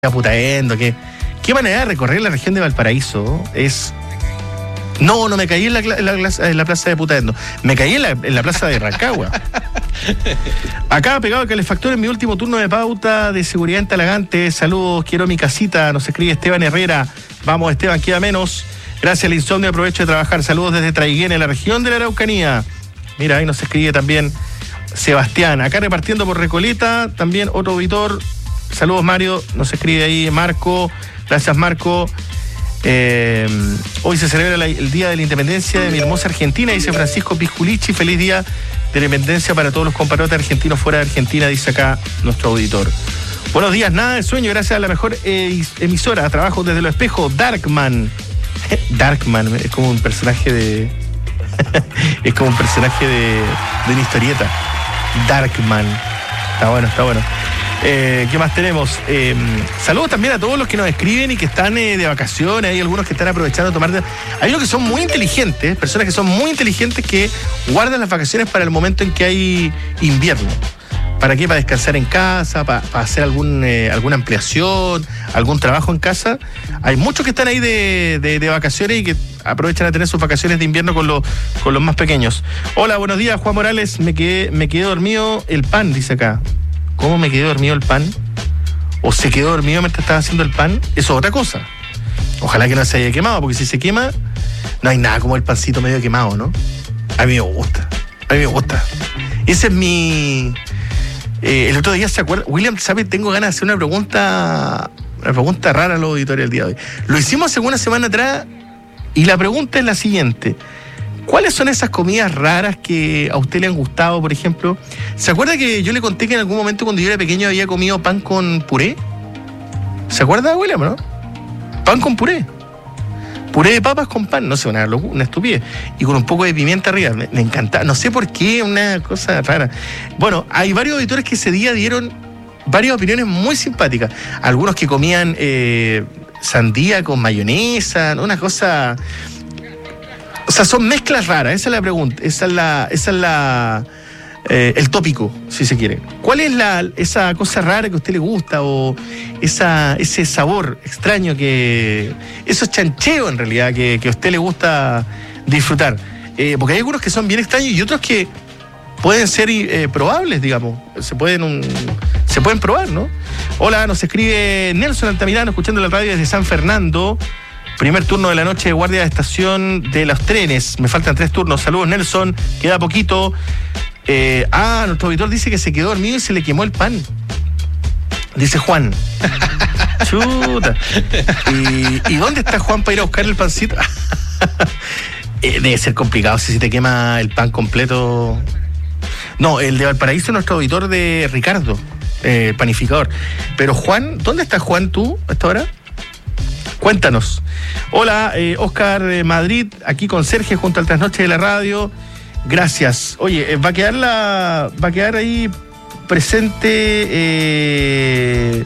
Putaendo, qué manera de recorrer la región de Valparaíso. No me caí en la plaza de Putaendo, me caí en la plaza de Rancagua. Acá pegado al calefactor en mi último turno de pauta de seguridad en Talagante. Saludos, quiero mi casita, nos escribe Esteban Herrera. Vamos Esteban, queda menos. Gracias al insomnio, aprovecho de trabajar. Saludos desde Traiguén, en la región de la Araucanía. Mira, ahí nos escribe también Sebastián. Acá repartiendo por Recoleta, también otro auditor. Saludos Mario, nos escribe ahí Marco. Gracias Marco. Hoy se celebra el Día de la Independencia de mi hermosa Argentina, dice Francisco Pisculichi. Feliz Día de la Independencia para todos los compatriotas argentinos fuera de Argentina, dice acá nuestro auditor. Buenos días, nada de sueño, gracias a la mejor emisora. Trabajo desde Los Espejos, Darkman. Darkman es como un personaje de es como un personaje de una historieta. Darkman. Está bueno. ¿Qué más tenemos? Saludos también a todos los que nos escriben y que están de vacaciones. Hay algunos que están aprovechando de tomar... Hay unos que son muy inteligentes, personas que son muy inteligentes que guardan las vacaciones para el momento en que hay invierno. ¿Para qué? Para descansar en casa, para hacer alguna ampliación, algún trabajo en casa. Hay muchos que están ahí de vacaciones y que aprovechan a tener sus vacaciones de invierno con los más pequeños. Hola, buenos días, Juan Morales. Me quedé dormido el pan, dice acá. ¿Cómo me quedé dormido el pan? ¿O se quedó dormido mientras estaba haciendo el pan? Eso es otra cosa. Ojalá que no se haya quemado, porque si se quema, no hay nada como el pancito medio quemado, ¿no? A mí me gusta. Ese es mi... el otro día, ¿se acuerda? William, ¿sabe? Tengo ganas de hacer una pregunta rara a los auditores del día de hoy. Lo hicimos hace una semana atrás y la pregunta es la siguiente. ¿Cuáles son esas comidas raras que a usted le han gustado, por ejemplo? ¿Se acuerda que yo le conté que en algún momento cuando yo era pequeño había comido pan con puré? ¿Se acuerda, William, no? Pan con puré. Puré de papas con pan, no sé, una estupidez. Y con un poco de pimienta arriba. Me encantaba. No sé por qué, una cosa rara. Bueno, hay varios auditores que ese día dieron varias opiniones muy simpáticas. Algunos que comían sandía con mayonesa, una cosa... O sea, son mezclas raras, esa es la pregunta, esa es el tópico, si se quiere. ¿Cuál es esa cosa rara que a usted le gusta o ese sabor extraño esos chancheos en realidad que a usted le gusta disfrutar? Porque hay algunos que son bien extraños y otros que pueden ser probables, digamos, se pueden probar, ¿no? Hola, nos escribe Nelson Altamirano, escuchando la radio desde San Fernando. Primer turno de la noche de guardia de estación de los trenes. Me faltan 3 turnos. Saludos, Nelson. Queda poquito. Nuestro auditor dice que se quedó dormido y se le quemó el pan. Dice Juan. Chuta. ¿Y dónde está Juan para ir a buscar el pancito? Debe ser complicado si se te quema el pan completo. No, el de Valparaíso, nuestro auditor de Ricardo, panificador. Pero Juan, ¿dónde está Juan tú a esta hora? Cuéntanos. Hola, Oscar Madrid, aquí con Sergio junto al Trasnoche de la Radio. Gracias. Oye, va a quedar ahí presente.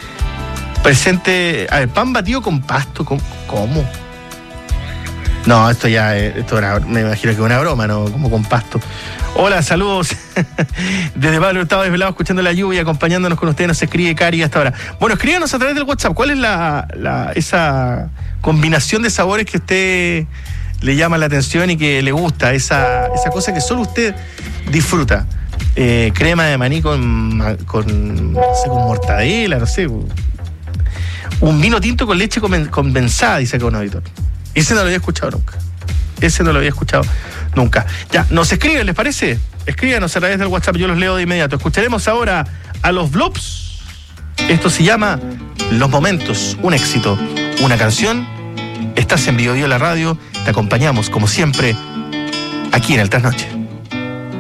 A ver, pan batido con pasto. ¿Cómo? No, esto me imagino que es una broma, ¿no? Como con pasto. Hola, saludos. Desde Pablo Hurtado desvelado, escuchando la lluvia, acompañándonos con ustedes, nos escribe Cari hasta ahora. Bueno, escríbanos a través del WhatsApp. ¿Cuál es esa combinación de sabores que a usted le llama la atención y que le gusta? Esa cosa que solo usted disfruta. Crema de maní con mortadela, no sé. Un vino tinto con leche condensada, dice acá un auditor. Ese no lo había escuchado nunca. Ya, nos escriben, ¿les parece? Escríbanos a través del WhatsApp, yo los leo de inmediato. Escucharemos ahora a los Blobs. Esto se llama Los Momentos, un éxito, una canción. Estás en Bio la Radio, te acompañamos como siempre aquí en el Trasnoche.